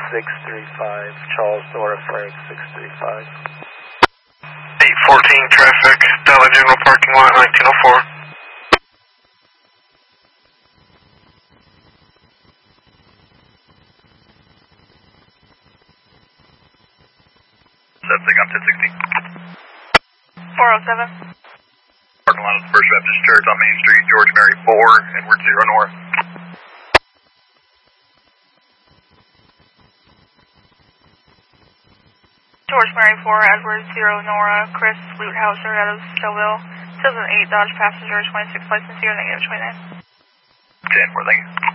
635, Charles Nora Frank 635. 814 traffic, Dallas General Parking Lot 1904. I'm 1016. 407. Parking lot of the First Baptist Church on Main Street, George Mary 4, Edward 0 North. George Mary 4, Edward 0 Nora, Chris Lutehauser out of Stillville. 2008 Dodge Passenger, 26 license year, -29. 10, thank you.